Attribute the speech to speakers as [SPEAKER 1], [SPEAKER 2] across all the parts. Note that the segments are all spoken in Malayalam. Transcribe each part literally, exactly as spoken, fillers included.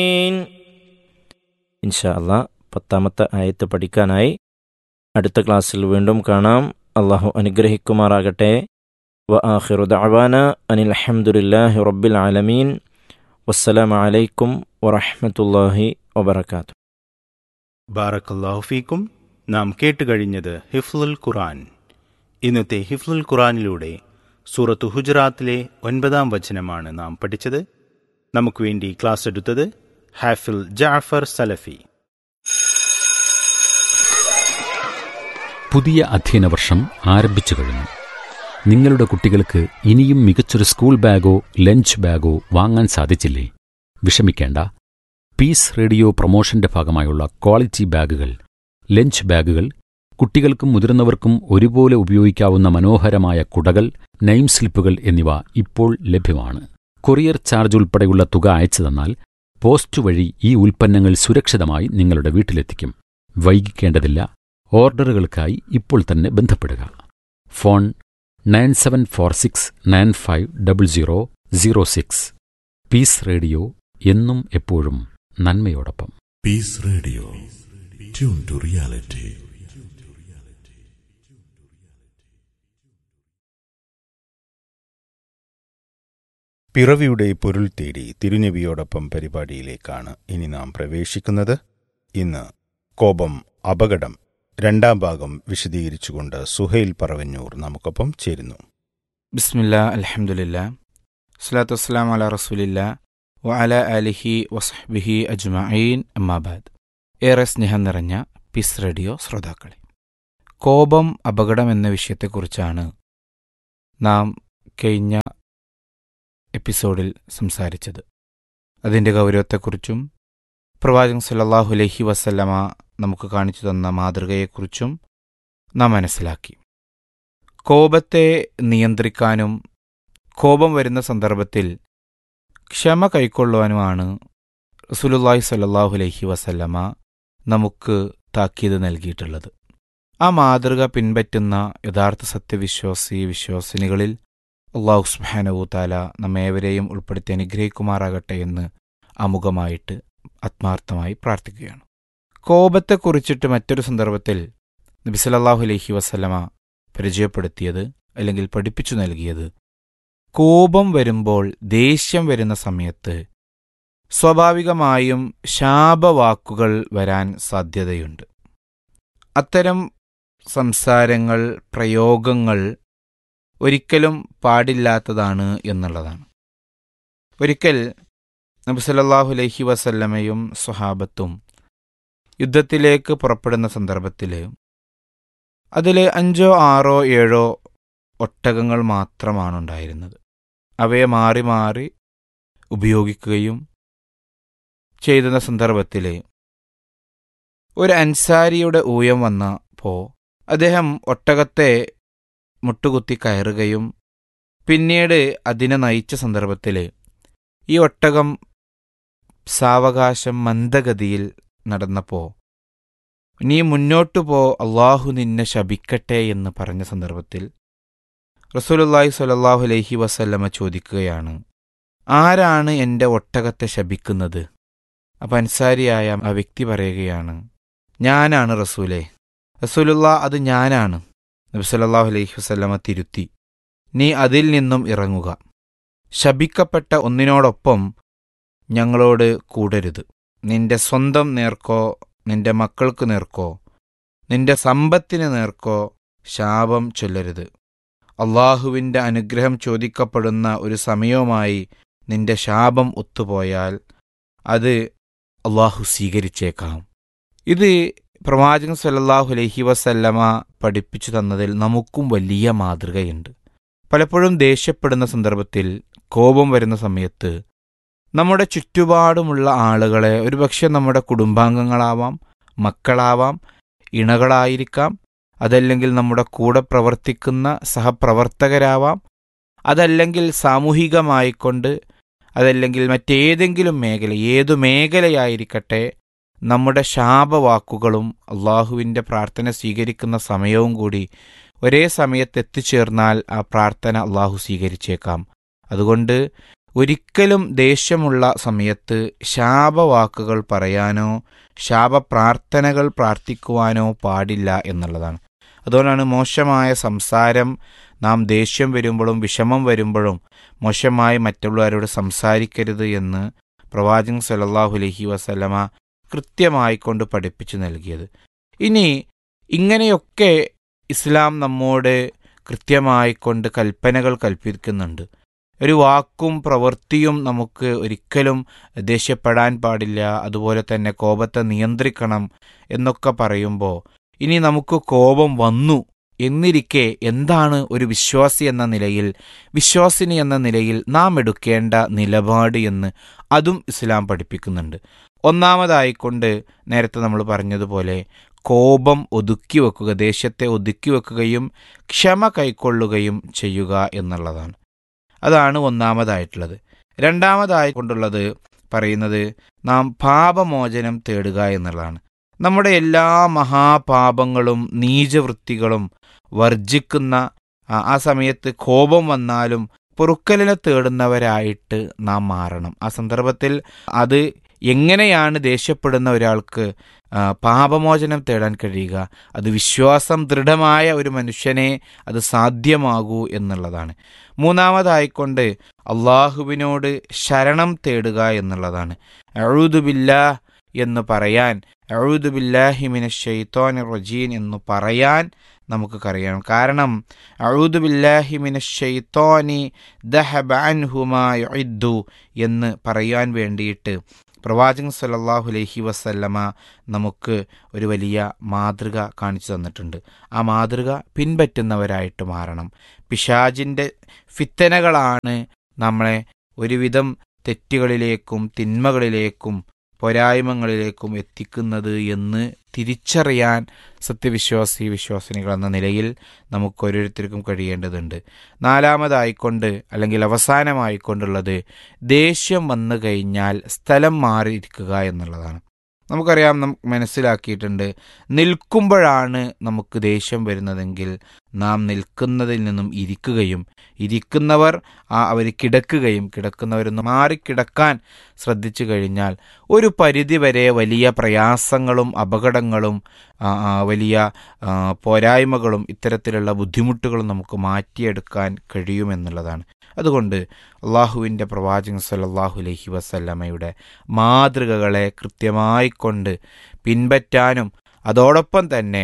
[SPEAKER 1] ഇൻഷാ അല്ലാ പത്താമത്തെ ആയത്ത് പഠിക്കാനായി അടുത്ത ക്ലാസ്സിൽ വീണ്ടും കാണാം. അള്ളാഹു അനുഗ്രഹിക്കുമാറാകട്ടെ. വ ആഖിറു ദഅവാന അനിൽ ഹംദുലില്ലാഹി റബ്ബിൽ ആലമീൻ. വസ്സലാമു അലൈക്കും വറഹ്മത്തുള്ളാഹി വബറകാതുഹു.
[SPEAKER 2] ബാറക്കല്ലാഹു ഫീക്കും. നാം കേട്ടുകഴിഞ്ഞത് ഹിഫ്ളുൽ ഖുർആൻ. ഇന്നത്തെ ഹിഫ്ളുൽ ഖുർആനിലൂടെ സൂറത്തു ഹുജറാത്തിലെ ഒൻപതാം വചനമാണ് നാം പഠിച്ചത്. നമുക്ക് വേണ്ടി ക്ലാസ് എടുത്തത് ഹാഫിൽ ജഅഫർ സലഫി.
[SPEAKER 3] പുതിയ അധ്യയന വർഷം ആരംഭിച്ചു കഴിഞ്ഞു. നിങ്ങളുടെ കുട്ടികൾക്ക് ഇനിയും മികച്ചൊരു സ്കൂൾ ബാഗോ ലഞ്ച് ബാഗോ വാങ്ങാൻ സാധിച്ചില്ലേ? വിഷമിക്കേണ്ട. പീസ് റേഡിയോ പ്രൊമോഷന്റെ ഭാഗമായുള്ള ക്വാളിറ്റി ബാഗുകൾ, ലഞ്ച് ബാഗുകൾ, കുട്ടികൾക്കും മുതിർന്നവർക്കും ഒരുപോലെ ഉപയോഗിക്കാവുന്ന മനോഹരമായ കുടകൾ, നെയിം സ്ലിപ്പുകൾ എന്നിവ ഇപ്പോൾ ലഭ്യമാണ്. കൊറിയർ ചാർജ് ഉൾപ്പെടെയുള്ള തുക അയച്ചു തന്നാൽ പോസ്റ്റ് വഴി ഈ ഉൽപ്പന്നങ്ങൾ സുരക്ഷിതമായി നിങ്ങളുടെ വീട്ടിലെത്തിക്കും. വൈകിക്കേണ്ടതില്ല. ഓർഡറുകൾക്കായി ഇപ്പോൾ തന്നെ ബന്ധപ്പെടുക. Phone nine seven four six nine five double zero zero six. Piece radio എന്നും എപ്പോഴും നന്മയോടൊപ്പം.
[SPEAKER 4] Piece radio, tune to reality.
[SPEAKER 2] പിറവിയുടെ പൊരുൾ തേടി തിരുനബിയോടൊപ്പം പരിപാടിയിലേക്കാണ് ഇനി നാം പ്രവേശിക്കുന്നത്. ഇന്ന് കോപം അപകടം രണ്ടാം ഭാഗം വിശദീകരിച്ചുകൊണ്ട് സുഹൈൽ പറവന്നൂർ നമുക്കൊപ്പം ചേരുന്നു.
[SPEAKER 5] ബിസ്മില്ലാ, അൽഹംദുലില്ലാ, സ്വലാത്തു വസ്സലാമു അലാ റസൂലില്ലാ വ അലാ ആലിഹി വസ്ഹ്ബിഹി അജ്മഈൻ. അമ്മാബാദ്. ഏറെ സ്നേഹം നിറഞ്ഞ പീസ് റേഡിയോ ശ്രോതാക്കളെ, കോപം അപകടം എന്ന വിഷയത്തെക്കുറിച്ചാണ് നാം കഴിഞ്ഞ എപ്പിസോഡിൽ സംസാരിച്ചത്. അതിൻ്റെ ഗൗരവത്തെക്കുറിച്ചും പ്രവാചകൻ സല്ലല്ലാഹു അലൈഹി വസല്ലമ നമുക്ക് കാണിച്ചു തന്ന മാതൃകയെക്കുറിച്ചും നാം മനസ്സിലാക്കി. കോപത്തെ നിയന്ത്രിക്കാനും കോപം വരുന്ന സന്ദർഭത്തിൽ ക്ഷമ കൈക്കൊള്ളുവാനുമാണ് റസൂലുള്ളാഹി സ്വല്ലല്ലാഹു അലൈഹി വസല്ലമ നമുക്ക് താക്കീത് നൽകിയിട്ടുള്ളത്. ആ മാതൃക പിൻപറ്റുന്ന യഥാർത്ഥ സത്യവിശ്വാസി വിശ്വാസിനികളിൽ അല്ലാഹു സുബ്ഹാനഹു തആല നമ്മേവരെയും ഉൾപ്പെടുത്തി അനുഗ്രഹിക്കുമാറാകട്ടെ എന്ന് ആമുഖമായിട്ട് ആത്മാർത്ഥമായി പ്രാർത്ഥിക്കുകയാണ്. കോപത്തെക്കുറിച്ചിട്ട് മറ്റൊരു സന്ദർഭത്തിൽ നബി സല്ലല്ലാഹു അലൈഹി വസല്ലമ പരിചയപ്പെടുത്തിയത് അല്ലെങ്കിൽ പഠിപ്പിച്ചു നൽകിയത്, കോപം വരുമ്പോൾ, ദേഷ്യം വരുന്ന സമയത്ത് സ്വാഭാവികമായും ശാപവാക്കുകൾ വരാൻ സാധ്യതയുണ്ട്. അത്തരം സംസാരങ്ങൾ, പ്രയോഗങ്ങൾ ഒരിക്കലും പാടില്ലാത്തതാണ് എന്നുള്ളതാണ്. ഒരിക്കൽ നബി സല്ലല്ലാഹു അലൈഹി വസല്ലമയും സ്വഹാബത്തും യുദ്ധത്തിലേക്ക് പുറപ്പെടുന്ന സന്ദർഭത്തിൽ അതിൽ അഞ്ചോ ആറോ ഏഴോ ഒട്ടകങ്ങൾ മാത്രമാണ് ഉണ്ടായിരുന്നത്. അവയെ മാറി മാറി ഉപയോഗിക്കുകയും ചെയ്യുന്ന സന്ദർഭത്തിൽ ഒരു അൻസാരിയുടെ ഊഴം വന്നപ്പോൾ അദ്ദേഹം ഒട്ടകത്തെ മുട്ടുകുത്തി കയറുകയും പിന്നീട് അതിനെ നയിച്ച സന്ദർഭത്തിൽ ഈ ഒട്ടകം സാവകാശം മന്ദഗതിയിൽ നടന്നപ്പോൾ, നീ മുന്നോട്ടു പോ, അള്ളാഹു നിന്നെ ശപിക്കട്ടെ എന്ന് പറഞ്ഞ സന്ദർഭത്തിൽ റസൂലുള്ളാഹി സ്വല്ലല്ലാഹു അലൈഹി വസല്ലമ ചോദിക്കുകയാണ്, ആരാണ് എൻ്റെ ഒട്ടകത്തെ ശപിക്കുന്നത്? അപ്പം അൻസാരിയായ ആ വ്യക്തി പറയുകയാണ്, ഞാനാണ് റസൂലേ. റസൂലുള്ളാ, അത് ഞാനാണ്. നബി സല്ലല്ലാഹു അലൈഹി വസല്ലമ തിരുത്തി, നീ അതിൽ നിന്നും ഇറങ്ങുക. ശപിക്കപ്പെട്ട ഒന്നിനോടൊപ്പം ഞങ്ങളോട് കൂടരുത്. നിന്റെ സ്വന്തം നേർക്കോ നിന്റെ മക്കൾക്ക് നേർക്കോ നിന്റെ സമ്പത്തിന് നേർക്കോ ശാപം ചൊല്ലരുത്. അള്ളാഹുവിൻ്റെ അനുഗ്രഹം ചോദിക്കപ്പെടുന്ന ഒരു സമയവുമായി നിന്റെ ശാപം ഒത്തുപോയാൽ അത് അള്ളാഹു സ്വീകരിച്ചേക്കാം. ഇത് പ്രവാചകൻ സല്ലല്ലാഹു അലൈഹി വസല്ലമ പഠിപ്പിച്ചു തന്നതിൽ നമുക്കും വലിയ മാതൃകയുണ്ട്. പലപ്പോഴും ദേഷ്യപ്പെടുന്ന സന്ദർഭത്തിൽ, കോപം വരുന്ന സമയത്ത് നമ്മുടെ ചുറ്റുപാടുമുള്ള ആളുകളെ, ഒരുപക്ഷെ നമ്മുടെ കുടുംബാംഗങ്ങളാവാം, മക്കളാവാം, ഇണകളായിരിക്കാം, അതല്ലെങ്കിൽ നമ്മുടെ കൂടെ പ്രവർത്തിക്കുന്ന സഹപ്രവർത്തകരാവാം, അതല്ലെങ്കിൽ സാമൂഹികമായിക്കൊണ്ട്, അതല്ലെങ്കിൽ മറ്റേതെങ്കിലും മേഖല, ഏതു മേഖലയായിരിക്കട്ടെ, നമ്മുടെ ശാപവാക്കുകളും അള്ളാഹുവിൻ്റെ പ്രാർത്ഥന സ്വീകരിക്കുന്ന സമയവും കൂടി ഒരേ സമയത്ത് എത്തിച്ചേർന്നാൽ ആ പ്രാർത്ഥന അള്ളാഹു സ്വീകരിച്ചേക്കാം. അതുകൊണ്ട് ഒരിക്കലും ദേഷ്യമുള്ള സമയത്ത് ശാപവാക്കുകൾ പറയാനോ ശാപപ്രാർത്ഥനകൾ പ്രാർത്ഥിക്കുവാനോ പാടില്ല എന്നുള്ളതാണ്. അതുകൊണ്ടാണ് മോശമായ സംസാരം, നാം ദേഷ്യം വരുമ്പോഴും വിഷമം വരുമ്പോഴും മോശമായി മറ്റുള്ളവരോട് സംസാരിക്കരുത് എന്ന് പ്രവാചകൻ സല്ലല്ലാഹു അലൈഹി വസല്ലമ കൃത്യമായി കൊണ്ട് പഠിപ്പിച്ചു നൽകിയത്. ഇനി ഇങ്ങനെയൊക്കെ ഇസ്ലാം നമ്മോട് കൃത്യമായി കൊണ്ട് കൽപ്പനകൾ കൽപ്പിക്കുന്നുണ്ട്. ഒരു വാക്കും പ്രവൃത്തിയും നമുക്ക് ഒരിക്കലും ദേഷ്യപ്പെടാൻ പാടില്ല, അതുപോലെ തന്നെ കോപത്തെ നിയന്ത്രിക്കണം എന്നൊക്കെ പറയുമ്പോൾ, ഇനി നമുക്ക് കോപം വന്നു എന്നിരിക്കെ എന്താണ് ഒരു വിശ്വാസി എന്ന നിലയിൽ, വിശ്വാസിനി എന്ന നിലയിൽ നാം എടുക്കേണ്ട നിലപാട് എന്ന് അതും ഇസ്ലാം പഠിപ്പിക്കുന്നുണ്ട്. ഒന്നാമതായിക്കൊണ്ട് നേരത്തെ നമ്മൾ പറഞ്ഞതുപോലെ കോപം ഒതുക്കി വെക്കുക, ദേഷ്യത്തെ ഒതുക്കി വെക്കുകയും ക്ഷമ കൈക്കൊള്ളുകയും ചെയ്യുക എന്നുള്ളതാണ്. അതാണ് ഒന്നാമതായിട്ടുള്ളത്. രണ്ടാമതായി കൊണ്ടുള്ളത് പറയുന്നത് നാം പാപമോചനം തേടുക എന്നുള്ളതാണ്. നമ്മുടെ എല്ലാ മഹാപാപങ്ങളും നീചവൃത്തികളും വർജിക്കുന്ന, ആ സമയത്ത് കോപം വന്നാലും പൊറുക്കലിനെ തേടുന്നവരായിട്ട് നാം മാറണം. ആ സന്ദർഭത്തിൽ അത് എങ്ങനെയാണ് ദേഷ്യപ്പെടുന്ന ഒരാൾക്ക് പാപമോചനം തേടാൻ കഴിയുക? അത് വിശ്വാസം ദൃഢമായ ഒരു മനുഷ്യനെ അത് സാധ്യമാകൂ എന്നുള്ളതാണ്. മൂന്നാമതായിക്കൊണ്ട് അള്ളാഹുവിനോട് ശരണം തേടുക എന്നുള്ളതാണ്. അഊദു ബില്ലാഹ് എന്ന് പറയാൻ, അഊദു ബില്ലാഹി മിനശ് ശൈത്വാനിർ റജീം എന്ന് പറയാൻ നമുക്ക് കഴിയണം. കാരണം അഊദു ബില്ലാഹി മിനശ് ശൈത്വാനി ദഹബ അൻഹു മാ യുഇദ്ദു എന്ന് പറയാൻ വേണ്ടിയിട്ട് പ്രവാചകൻ സല്ലല്ലാഹു അലൈഹി വസല്ലമ നമുക്ക് ഒരു വലിയ മാതൃക കാണിച്ചു തന്നിട്ടുണ്ട്. ആ മാതൃക പിൻപറ്റുന്നവരായിട്ട് മാറണം. പിശാചിൻ്റെ ഫിത്തനകളാണ് നമ്മളെ ഒരുവിധം തെറ്റുകളിലേക്കും തിന്മകളിലേക്കും പോരായ്മകളിലേക്കും എത്തിക്കുന്നത് എന്ന് തിരിച്ചറിയാൻ സത്യവിശ്വാസി വിശ്വാസിനികൾ എന്ന നിലയിൽ നമുക്ക് ഓരോരുത്തർക്കും കഴിയേണ്ടതുണ്ട്. നാലാമതായിക്കൊണ്ട് അല്ലെങ്കിൽ അവസാനമായിക്കൊണ്ടുള്ളത് ദേഷ്യം വന്നു കഴിഞ്ഞാൽ സ്ഥലം മാറിയിരിക്കുക എന്നുള്ളതാണ്. നമുക്കറിയാം, നമുക്ക് മനസ്സിലാക്കിയിട്ടുണ്ട്, നിൽക്കുമ്പോഴാണ് നമുക്ക് ദേഷ്യം വരുന്നതെങ്കിൽ നാം നിൽക്കുന്നതിൽ നിന്നും ഇരിക്കുകയും ഇരിക്കുന്നവർ ആ അവർ കിടക്കുകയും കിടക്കുന്നവരൊന്ന് മാറിക്കിടക്കാൻ ശ്രദ്ധിച്ചു കഴിഞ്ഞാൽ ഒരു പരിധിവരെ വലിയ പ്രയാസങ്ങളും അപകടങ്ങളും വലിയ പോരായ്മകളും ഇത്തരത്തിലുള്ള ബുദ്ധിമുട്ടുകളും നമുക്ക് മാറ്റിയെടുക്കാൻ കഴിയുമെന്നുള്ളതാണ്. അതുകൊണ്ട് അള്ളാഹുവിൻ്റെ പ്രവാചകൻ സല്ലല്ലാഹു അലൈഹി വസല്ലമയുടെ മാതൃകകളെ കൃത്യമായി കൊണ്ട് പിൻപറ്റാനും അതോടൊപ്പം തന്നെ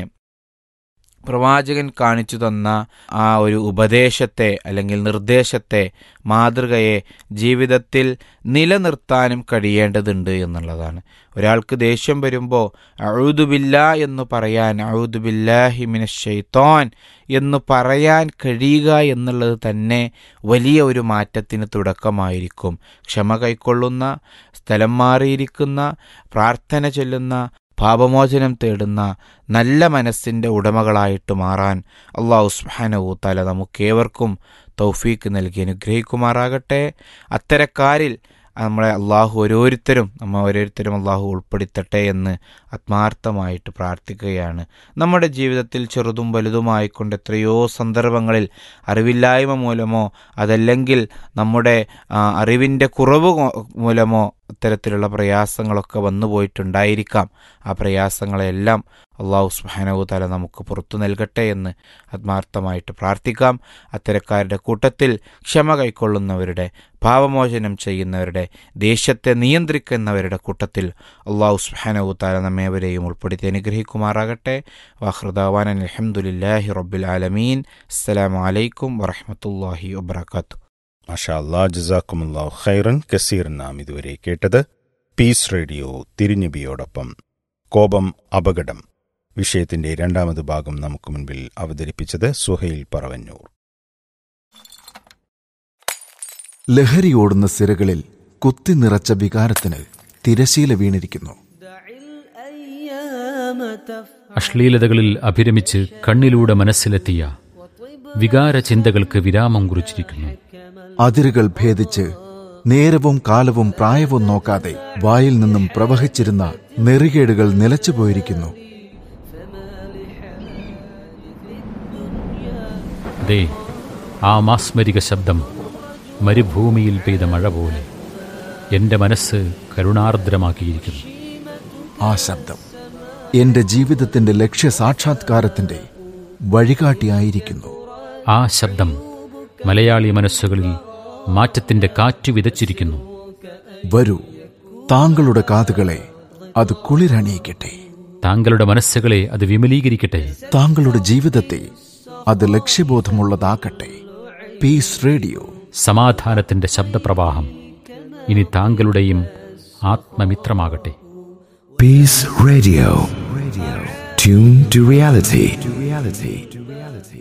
[SPEAKER 5] പ്രവാചകൻ കാണിച്ചു തന്ന ആ ഒരു ഉപദേശത്തെ അല്ലെങ്കിൽ നിർദ്ദേശത്തെ, മാതൃകയെ ജീവിതത്തിൽ നിലനിർത്താനും കഴിയേണ്ടതുണ്ട് എന്നുള്ളതാണ്. ഒരാൾക്ക് ദേഷ്യം വരുമ്പോൾ അഊദു ബില്ലാഹ് എന്ന് പറയാൻ, അഊദു ബില്ലാഹി മിനശ് ശൈത്വാൻ എന്ന് പറയാൻ കഴിയുക എന്നുള്ളത് തന്നെ വലിയ ഒരു മാറ്റത്തിന് തുടക്കമായിരിക്കും. ക്ഷമ കൈക്കൊള്ളുന്ന, സ്ഥലം മാറിയിരിക്കുന്ന, പ്രാർത്ഥന ചൊല്ലുന്ന, പാപമോചനം തേടുന്ന നല്ല മനസ്സിൻ്റെ ഉടമകളായിട്ട് മാറാൻ അല്ലാഹു സുബ്ഹാനഹു തആല നമുക്കേവർക്കും തൗഫീക്ക് നൽകി അനുഗ്രഹിക്കുമാറാകട്ടെ. അത്തരക്കാരിൽ നമ്മളെ അള്ളാഹു ഓരോരുത്തരും നമ്മ ഓരോരുത്തരും അള്ളാഹു ഉൾപ്പെടുത്തട്ടെ എന്ന് ആത്മാർത്ഥമായിട്ട് പ്രാർത്ഥിക്കുകയാണ്. നമ്മുടെ ജീവിതത്തിൽ ചെറുതും വലുതുമായിക്കൊണ്ട് എത്രയോ സന്ദർഭങ്ങളിൽ അറിവില്ലായ്മ മൂലമോ അതല്ലെങ്കിൽ നമ്മുടെ അറിവിൻ്റെ കുറവ് മൂലമോ ഇത്തരത്തിലുള്ള പ്രയാസങ്ങളൊക്കെ വന്നു പോയിട്ടുണ്ടായിരിക്കാം. ആ പ്രയാസങ്ങളെല്ലാം അള്ളാഹു സുബ്ഹാനഹു തആല നമുക്ക് പുറത്തു നൽകട്ടെ എന്ന് ആത്മാർത്ഥമായിട്ട് പ്രാർത്ഥിക്കാം. അത്തരക്കാരുടെ കൂട്ടത്തിൽ ക്ഷമ കൈക്കൊള്ളുന്നവരുടെ, പാപമോചനം ചെയ്യുന്നവരുടെ, ദേഷ്യത്തെ നിയന്ത്രിക്കുന്നവരുടെ കൂട്ടത്തിൽ അള്ളാഹു സുബ്ഹാനഹു തആല നമ്മേവരെയും ഉൾപ്പെടുത്തി അനുഗ്രഹിക്കുമാറാകട്ടെ. വാഖിറു ദഅ്വാനാ അൽഹംദുലില്ലാഹി റബ്ബിൽ ആലമീൻ. അസ്സലാമു അലൈക്കും വറഹ്മത്തുള്ളാഹി വബറകാതുഹു.
[SPEAKER 2] മാഷാ അല്ലാഹ്, ജസാക്കുമുല്ലാഹു ഖൈറൻ കസീർ. നാം ഇതുവരെ കേട്ടത് പീസ് റേഡിയോ തിരുനബിയോടൊപ്പം കോപം അപകടം വിഷയത്തിന്റെ രണ്ടാമത് ഭാഗം നമുക്ക് മുൻപിൽ അവതരിപ്പിച്ചത് സുഹൈൽ പറവന്നൂർ.
[SPEAKER 6] ലഹരിയോടുന്ന സിരകളിൽ കുത്തി നിറച്ച വികാരത്തിന് തിരശീല വീണിരിക്കുന്നു.
[SPEAKER 3] അശ്ലീലതകളിൽ അഭിരമിച്ച് കണ്ണിലൂടെ മനസ്സിലെത്തിയ വികാര ചിന്തകൾക്ക് വിരാമം കുറിച്ചിരിക്കുന്നു.
[SPEAKER 6] അതിരുകൾ ഭേദിച്ച് നേരവും കാലവും പ്രായവും നോക്കാതെ വായിൽ നിന്നും പ്രവഹിച്ചിരുന്ന നെറികേടുകൾ നിലച്ചുപോയിരിക്കുന്നു.
[SPEAKER 3] ദേ, ആ മാസ്മരിക ശബ്ദം മരുഭൂമിയിൽ പെയ്ത മഴ പോലെ എൻ്റെ മനസ്സ് കരുണാർദ്രമാക്കിയിരിക്കുന്നു.
[SPEAKER 6] ആ ശബ്ദം എന്റെ ജീവിതത്തിന്റെ ലക്ഷ്യസാക്ഷാത്കാരത്തിന്റെ വഴികാട്ടിയായിരിക്കുന്നു.
[SPEAKER 3] ആ ശബ്ദം മലയാളി മനസ്സുകളിൽ മാറ്റത്തിൻ്റെ കാറ്റ് വിതച്ചിരിക്കുന്നു.
[SPEAKER 6] വരൂ, താങ്കളുടെ കാതുകളെ അത് കുളിരണിയിക്കട്ടെ.
[SPEAKER 3] താങ്കളുടെ മനസ്സുകളെ അത് വിമലീകരിക്കട്ടെ.
[SPEAKER 6] താങ്കളുടെ ജീവിതത്തെ അത് ലക്ഷ്യബോധമുള്ളതാക്കട്ടെ. പീസ് റേഡിയോ,
[SPEAKER 3] സമാധാനത്തിൻ്റെ ശബ്ദപ്രവാഹം ഇനി താങ്കളുടെയും ആത്മമിത്രമാകട്ടെ.
[SPEAKER 7] Peace Radio. Radio. Tune to reality. To reality. To reality.